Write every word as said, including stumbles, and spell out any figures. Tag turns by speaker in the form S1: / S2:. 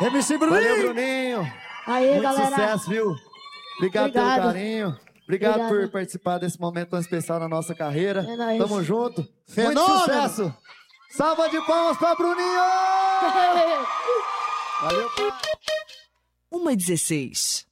S1: M C Bruninho.
S2: Valeu, Bruninho.
S3: Aí,
S2: muito
S3: galera.
S2: sucesso, viu? Obrigado,
S3: Obrigado.
S2: pelo carinho. Obrigado,
S3: Obrigado
S2: por participar desse momento tão especial na nossa carreira.
S3: É nóis.
S2: Tamo junto.
S1: Fenômeno.
S2: Muito sucesso. Salva de palmas pra Bruninho! Valeu, pai.
S4: uma e dezesseis.